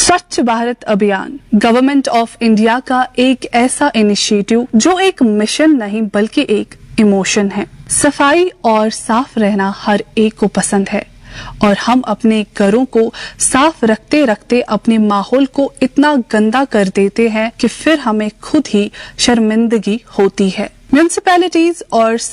स्वच्छ भारत अभियान government of India का एक ऐसा इनिशिएटिव जो एक मिशन नहीं बल्कि एक इमोशन है। सफाई और साफ रहना हर एक को पसंद है और हम अपने घरों को साफ रखते रखते अपने माहौल को इतना गंदा कर देते हैं कि फिर हमें खुद ही शर्मिंदगी होती है। म्युनिसिपैलिटीज और